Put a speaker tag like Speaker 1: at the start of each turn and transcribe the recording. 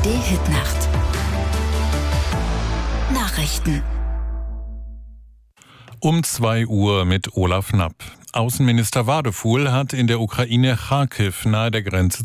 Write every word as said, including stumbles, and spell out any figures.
Speaker 1: A R D-Hitnacht. Nachrichten.
Speaker 2: Um zwei Uhr mit Olaf Knapp. Außenminister Wadefuhl hat in der Ukraine Charkiw nahe der Grenze